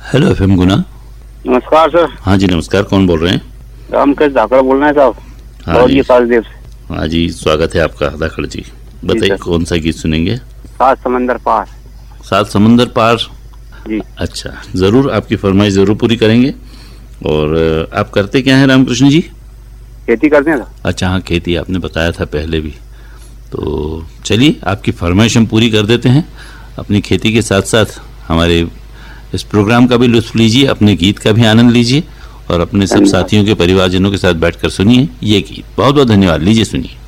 Hello FM गुना। नमस्कार sir. हाँ जी नमस्कार, कौन बोल रहे हैं? रामकृष्ण धाकड़ बोल रहे हैं साहब। हाँ जी देव से। हाँ जी, स्वागत है आपका धाकड़ जी। बताइए कौन सा गीत सुनेंगे? सात समंदर पार। सात समंदर पार जी। अच्छा, जरूर आपकी फरमाइश जरूर पूरी करेंगे। और आप करते क्या हैं रामकृष्ण जी? खेती करते हैं। अच्छा हाँ, खेती आपने बताया था पहले भी। तो चलिए आपकी फरमाइश हम पूरी कर देते हैं। अपनी खेती के साथ साथ हमारे इस प्रोग्राम का भी लुत्फ लीजिए, अपने गीत का भी आनंद लीजिए और अपने सब साथियों के परिवारजनों के साथ बैठकर सुनिए ये गीत। बहुत बहुत धन्यवाद। लीजिए सुनिए।